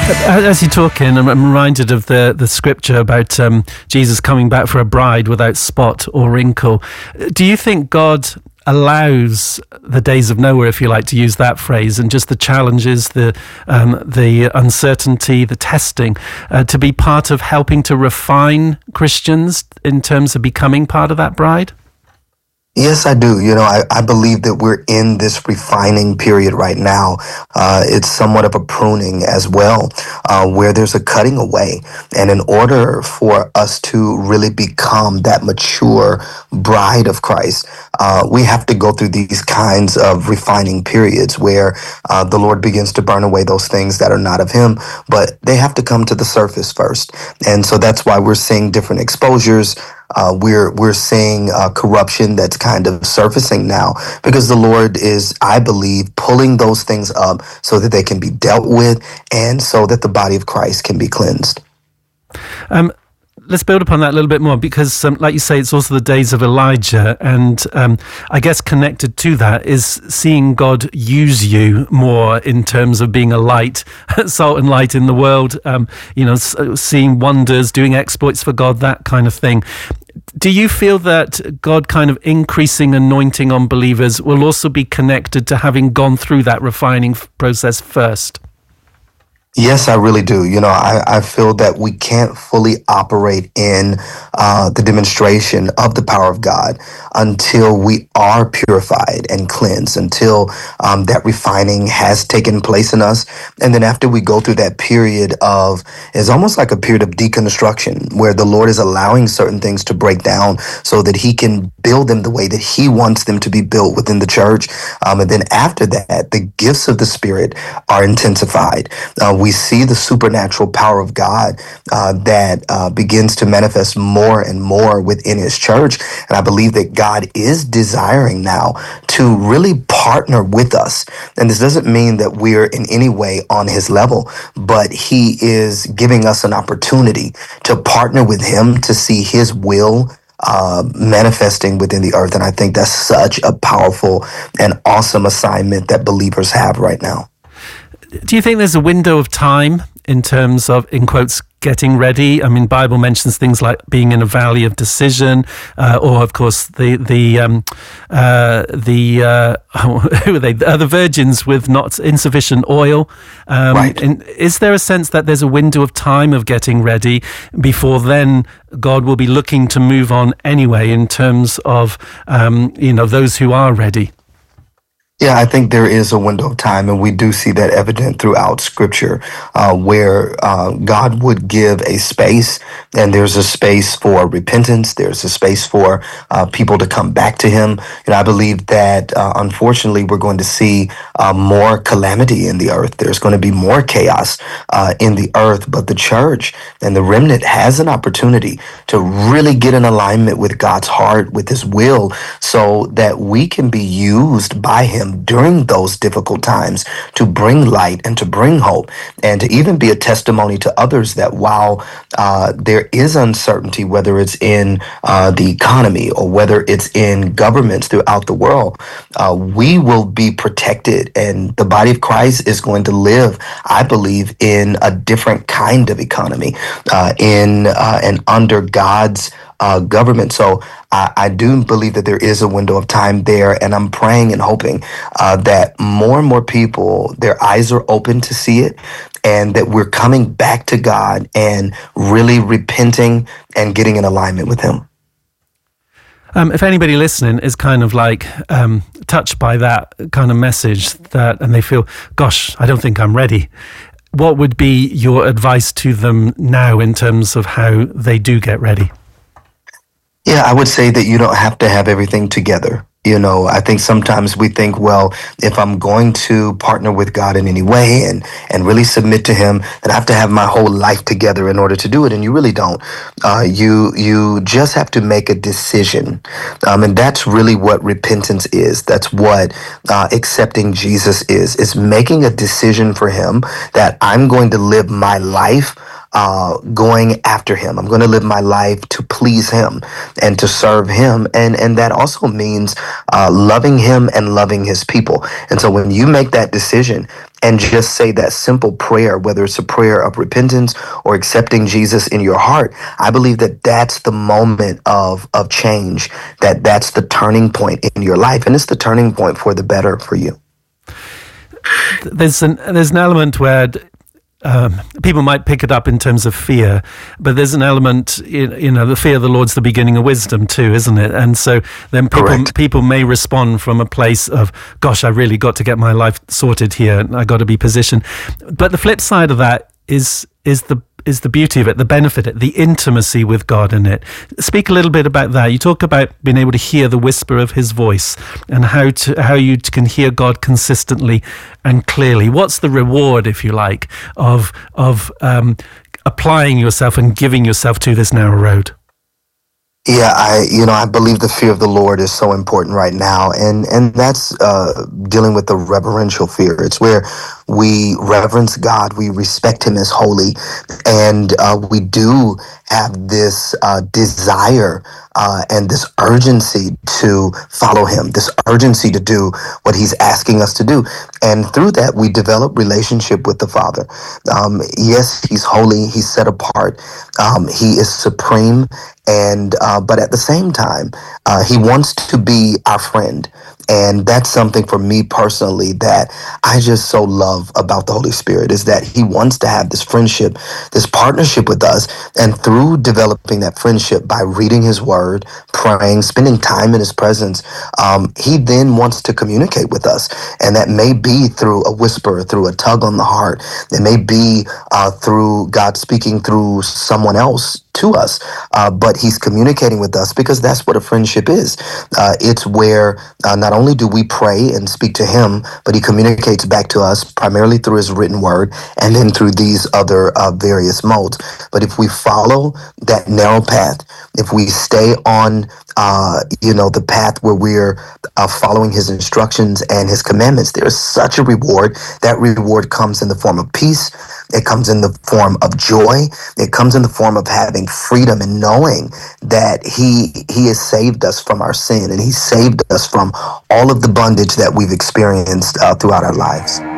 As you're talking, I'm reminded of the scripture about Jesus coming back for a bride without spot or wrinkle. Do you think God allows the days of Noah, if you like to use that phrase, and just the challenges, the uncertainty, the testing, to be part of helping to refine Christians in terms of becoming part of that bride? Yes, I do. I believe that we're in this refining period right now. It's somewhat of a pruning as well, where there's a cutting away. And in order for us to really become that mature bride of Christ, we have to go through these kinds of refining periods where the Lord begins to burn away those things that are not of Him, but they have to come to the surface first. And so that's why we're seeing different exposures. We're seeing corruption that's kind of surfacing now because the Lord is, I believe, pulling those things up so that they can be dealt with and so that the body of Christ can be cleansed. Let's build upon that a little bit more because, like you say, it's also the days of Elijah. And I guess connected to that is seeing God use you more in terms of being a light, salt and light in the world, seeing wonders, doing exploits for God, that kind of thing. Do you feel that God kind of increasing anointing on believers will also be connected to having gone through that refining process first? Yes, I really do. I feel that we can't fully operate in the demonstration of the power of God until we are purified and cleansed, until that refining has taken place in us. And then after we go through that period it's almost like a period of deconstruction where the Lord is allowing certain things to break down so that He can build them the way that He wants them to be built within the church. And then after that, the gifts of the Spirit are intensified. We see the supernatural power of God that begins to manifest more and more within His church. And I believe that God is desiring now to really partner with us. And this doesn't mean that we're in any way on His level, but He is giving us an opportunity to partner with Him to see His will manifesting within the earth. And I think that's such a powerful and awesome assignment that believers have right now. Do you think there's a window of time in terms of, in quotes, getting ready? I mean, Bible mentions things like being in a valley of decision, or of course the who are they? The virgins with not insufficient oil. Right. And is there a sense that there's a window of time of getting ready before then God will be looking to move on anyway in terms of those who are ready? Yeah, I think there is a window of time, and we do see that evident throughout Scripture, where God would give a space, and there's a space for repentance. There's a space for people to come back to Him. And I believe that, unfortunately, we're going to see more calamity in the earth. There's going to be more chaos in the earth, but the church and the remnant has an opportunity to really get in alignment with God's heart, with His will, so that we can be used by Him during those difficult times to bring light and to bring hope and to even be a testimony to others that while there is uncertainty, whether it's in the economy or whether it's in governments throughout the world, we will be protected, and the body of Christ is going to live, I believe, in a different kind of economy, and under God's government. So I do believe that there is a window of time there, and I'm praying and hoping that more and more people, their eyes are open to see it, and that we're coming back to God and really repenting and getting in alignment with Him. If anybody listening is kind of like touched by that kind of message and they feel, gosh, I don't think I'm ready, what would be your advice to them now in terms of how they do get ready? Yeah, I would say that you don't have to have everything together. I think sometimes we think, well, if I'm going to partner with God in any way and really submit to Him, then I have to have my whole life together in order to do it. And you really don't. You just have to make a decision. And that's really what repentance is. That's what accepting Jesus is making a decision for Him that I'm going to live my life going after Him. I'm going to live my life to please Him and to serve Him. And that also means loving Him and loving His people. And so when you make that decision and just say that simple prayer, whether it's a prayer of repentance or accepting Jesus in your heart, I believe that that's the moment of change, that's the turning point in your life. And it's the turning point for the better for you. There's an element where people might pick it up in terms of fear, but there's an element, the fear of the Lord's the beginning of wisdom too, isn't it? And so then people may respond from a place of, gosh, I really got to get my life sorted here, and I got to be positioned. But the flip side of that is the beauty of it, the benefit, the intimacy with God in it. Speak a little bit about that. You talk about being able to hear the whisper of his voice and how you can hear God consistently and clearly. What's the reward, if you like, of applying yourself and giving yourself to this narrow road? Yeah, I believe the fear of the Lord is so important right now, and that's dealing with the reverential fear. It's where we reverence God, we respect him as holy, and we do have this desire and this urgency to follow him, this urgency to do what he's asking us to do. And through that, we develop relationship with the Father. Yes, he's holy, he's set apart, he is supreme, and but at the same time, he wants to be our friend. And that's something for me personally that I just so love about the Holy Spirit, is that he wants to have this friendship, this partnership with us. And through developing that friendship by reading his word, praying, spending time in his presence, he then wants to communicate with us. And that may be through a whisper, through a tug on the heart. It may be through God speaking through someone else to us, but he's communicating with us, because that's what a friendship is. It's where not only do we pray and speak to him, but he communicates back to us primarily through his written word and then through these other various modes. But if we follow that narrow path, if we stay on the path where we're following his instructions and his commandments, there is such a reward. That reward comes in the form of peace. It comes in the form of joy. It comes in the form of having freedom and knowing that he has saved us from our sin, and he saved us from all of the bondage that we've experienced throughout our lives.